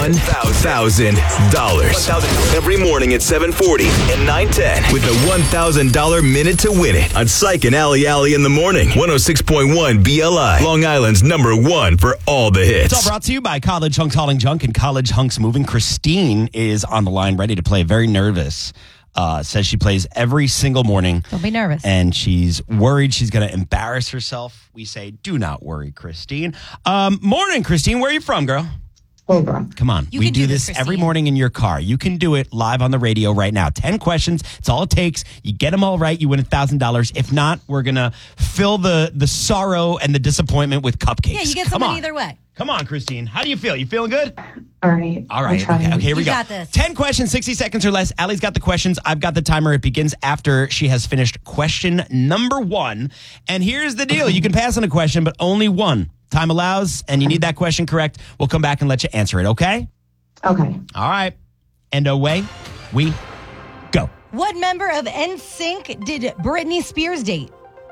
$1,000. Every morning at 7:40 and 9:10 with the $1,000 Minute to Win It on Psych and Alley in the morning. 106.1 BLI, Long Island's #1 for all the hits. It's all brought to you by College Hunks Hauling Junk and College Hunks Moving. Christine is on the line, ready to play. Very nervous. Says she plays every single morning. Don't be nervous. And she's worried she's going to embarrass herself. We say, do not worry, Christine. Morning, Christine. Where are you from, girl? Holbrook. Come on. You We can do do this this, every Christine. morning in your car. You can do it live on the radio right now. 10 questions. It's all it takes. You get them all right, you win $1,000. If not, we're going to fill the sorrow and the disappointment with cupcakes. Yeah, you get Come something on. either way. Come on, Christine. How do you feel? You feeling good? All right. All right. I'm trying. Okay, here we You go. got this. 10 questions, 60 seconds or less. Allie's got the questions. I've got the timer. It begins after she has finished question number 1. And here's the deal. You can pass on a question, but only one. Time allows, and you need that question correct. We'll come back and let you answer it, okay? Okay. All right. And away we go. What member of NSYNC did Britney Spears date?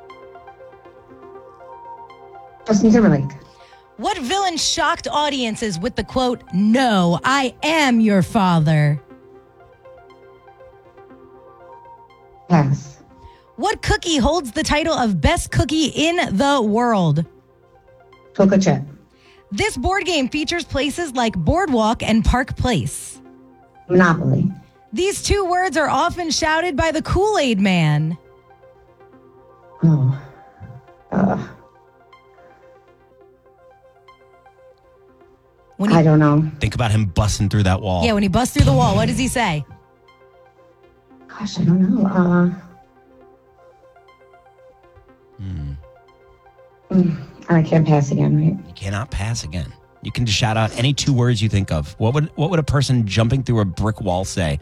Justin Timberlake. What villain shocked audiences with the quote, "No, I am your father"? Pass. What cookie holds the title of best cookie in the world? Chocolate chip. This board game features places like Boardwalk and Park Place. Monopoly. These 2 words are often shouted by the Kool-Aid Man. Oh. When I don't know. Think about him busting through that wall. Yeah, when he busts through the wall, what does he say? Gosh, I don't know. I can't pass again, right? You cannot pass again. You can just shout out any 2 words you think of. What would a person jumping through a brick wall say?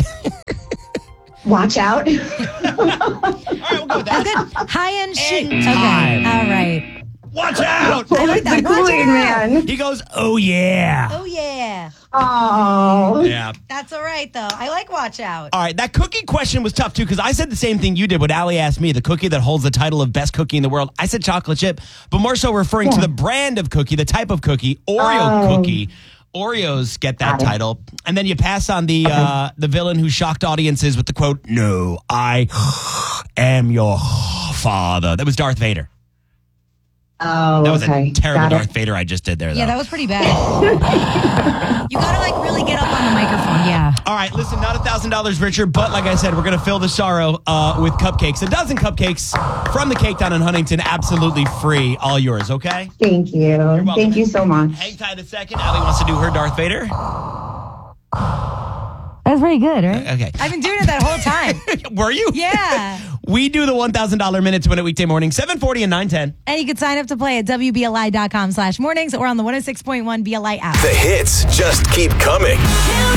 Watch out. All right, we'll go with That's that. good. High-end shit. And Okay, time. all right. Watch out! I like that. The Watch Kool-Aid out. Man. He goes, oh yeah. Oh, yeah. Oh. Yeah. That's all right, though. I like watch out. All right, that cookie question was tough, too, because I said the same thing you did when Allie asked me, the cookie that holds the title of best cookie in the world. I said chocolate chip, but more so referring to the brand of cookie, the type of cookie, Oreo cookie. Oreos get that title. And then you pass on the villain who shocked audiences with the quote, "No, I am your father." That was Darth Vader. Oh, That was okay. a terrible Got it. Darth Vader I just did there, though. Yeah, that was pretty bad. You gotta really get up on the microphone. Yeah. All right, listen, not $1,000 richer, but like I said, we're going to fill the sorrow with cupcakes. A dozen cupcakes from the Cake Down in Huntington, absolutely free. All yours, okay? Thank you. welcome. Thank you so much. Hang tight a second. Allie wants to do her Darth Vader. That's pretty good, right? Okay. I've been doing it that whole time. Were you? Yeah. We do the $1,000 Minute to Win It weekday morning, 7:40 and 9:10. And you can sign up to play at WBLI.com/mornings or on the 106.1 BLI app. The hits just keep coming.